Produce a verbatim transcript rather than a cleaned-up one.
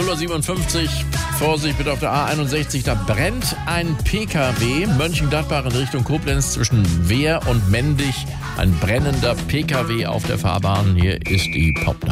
null Uhr siebenundfünfzig. Vorsicht bitte auf der A einundsechzig, da brennt ein P K W. Mönchengladbach in Richtung Koblenz zwischen Wehr und Mendig. Ein brennender P K W auf der Fahrbahn. Hier ist die Pop.